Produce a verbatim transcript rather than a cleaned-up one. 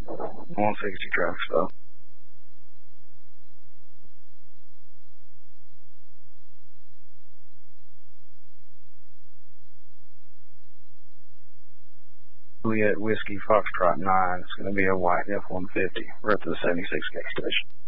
one sixty traffic stop. Juliet Whiskey Foxtrot nine. It's going to be a white F one fifty. We're at the seventy-six K station.